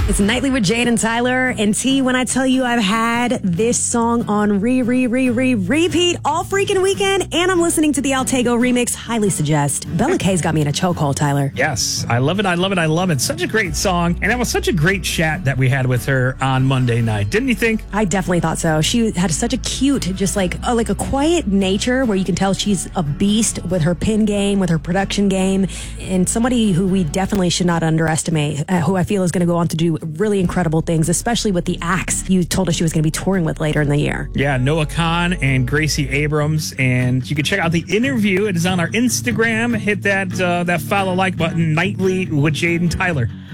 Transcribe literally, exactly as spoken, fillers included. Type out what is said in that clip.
It's Nightly with Jade and Tyler. And T, when I tell you I've had this song on re, re, re, re, repeat all freaking weekend, and I'm listening to the Altego remix, highly suggest. Bella K's got me in a chokehold, Tyler. Yes, I love it, I love it, I love it. Such a great song, and it was such a great chat that we had with her on Monday night, didn't you think? I definitely thought so. She had such a cute, just like, uh, like a quiet nature where you can tell she's a beast with her pin game, with her production game, and somebody who we definitely should not underestimate, uh, who I feel is going to go on to do really incredible things, especially with the acts you told us she was going to be touring with later in the year. Yeah, Noah Khan and Gracie Abrams, and you can check out the interview. It is on our Instagram. Hit that uh, that follow like button, Nightly with Jade and Tyler.